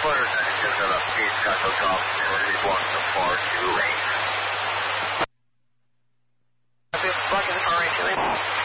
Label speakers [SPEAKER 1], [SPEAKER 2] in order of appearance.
[SPEAKER 1] Peace, Taco Golf, 21 to 4 to range.
[SPEAKER 2] Bucket for range,